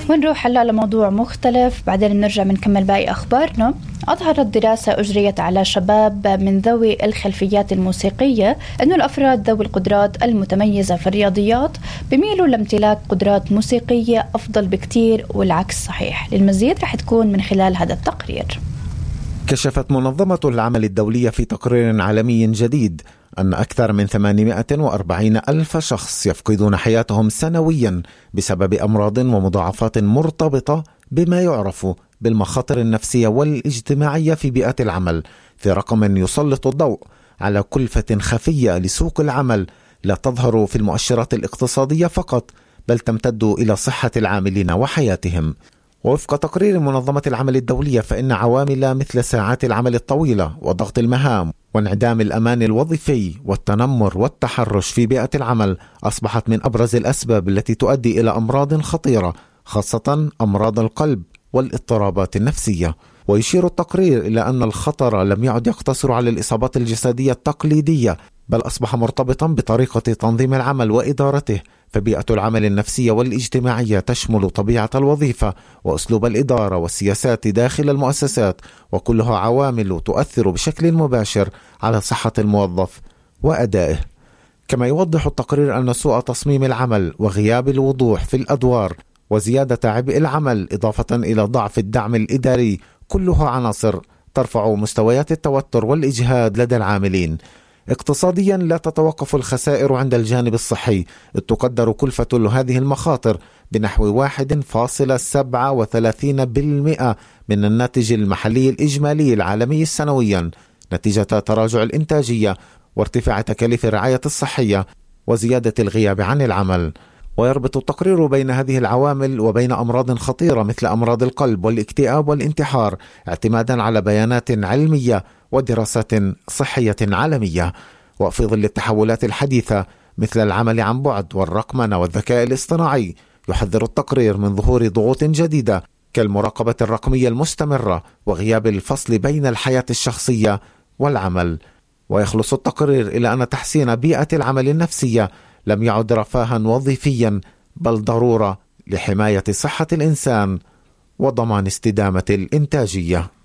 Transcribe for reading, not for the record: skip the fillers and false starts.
ونروح هلا لموضوع مختلف بعدين نرجع نكمل باقي أخبارنا. أظهرت دراسة أجريت على شباب من ذوي الخلفيات الموسيقية أن الأفراد ذوي القدرات المتميزة في الرياضيات بيميلوا لامتلاك قدرات موسيقية أفضل بكتير، والعكس صحيح. للمزيد رح تكون من خلال هذا التقرير. كشفت منظمة العمل الدولية في تقرير عالمي جديد أن أكثر من 840 ألف شخص يفقدون حياتهم سنويا بسبب أمراض ومضاعفات مرتبطة بما يعرف بالمخاطر النفسية والاجتماعية في بيئة العمل، في رقم يسلط الضوء على كلفة خفية لسوق العمل لا تظهر في المؤشرات الاقتصادية فقط، بل تمتد إلى صحة العاملين وحياتهم. ووفق تقرير منظمة العمل الدولية، فإن عوامل مثل ساعات العمل الطويلة وضغط المهام وانعدام الأمان الوظيفي والتنمر والتحرش في بيئة العمل أصبحت من أبرز الأسباب التي تؤدي إلى أمراض خطيرة، خاصة أمراض القلب والاضطرابات النفسية. ويشير التقرير إلى أن الخطر لم يعد يقتصر على الإصابات الجسدية التقليدية، بل أصبح مرتبطا بطريقة تنظيم العمل وإدارته. فبيئة العمل النفسية والاجتماعية تشمل طبيعة الوظيفة وأسلوب الإدارة والسياسات داخل المؤسسات، وكلها عوامل تؤثر بشكل مباشر على صحة الموظف وأدائه. كما يوضح التقرير أن سوء تصميم العمل وغياب الوضوح في الأدوار وزيادة عبء العمل إضافة إلى ضعف الدعم الإداري كلها عناصر ترفع مستويات التوتر والإجهاد لدى العاملين. اقتصاديا لا تتوقف الخسائر عند الجانب الصحي، إذ تقدر كلفة هذه المخاطر بنحو 1.37% من الناتج المحلي الإجمالي العالمي سنويا، نتيجة تراجع الإنتاجية وارتفاع تكاليف الرعاية الصحية وزيادة الغياب عن العمل. ويربط التقرير بين هذه العوامل وبين أمراض خطيرة مثل أمراض القلب والاكتئاب والانتحار، اعتمادا على بيانات علمية ودراسات صحية عالمية. وفي ظل التحولات الحديثة مثل العمل عن بعد والرقمنة والذكاء الاصطناعي، يحذر التقرير من ظهور ضغوط جديدة كالمراقبة الرقمية المستمرة وغياب الفصل بين الحياة الشخصية والعمل. ويخلص التقرير إلى أن تحسين بيئة العمل النفسية لم يعد رفاها وظيفيا، بل ضرورة لحماية صحة الإنسان وضمان استدامة الإنتاجية.